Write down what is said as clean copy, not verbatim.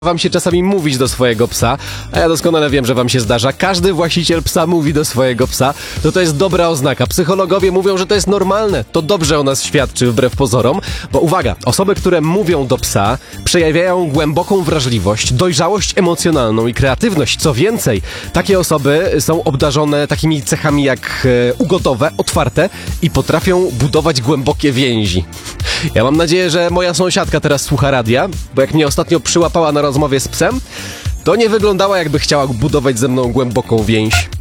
wam się czasami mówić do swojego psa, a ja doskonale wiem, że wam się zdarza. Każdy właściciel psa mówi do swojego psa. To jest dobra oznaka. Psychologowie mówią, że to jest normalne. To dobrze o nas świadczy wbrew pozorom, bo uwaga, osoby, które mówią do psa, przejawiają głęboką wrażliwość, dojrzałość emocjonalną i kreatywność. Co więcej, takie osoby są obdarzone takimi cechami jak ugodowe, otwarte i potrafią budować głębokie więzi. Ja mam nadzieję, że moja sąsiadka teraz słucha radia, bo jak mnie ostatnio przyłapała na rozmowie z psem, to nie wyglądała, jakby chciała budować ze mną głęboką więź.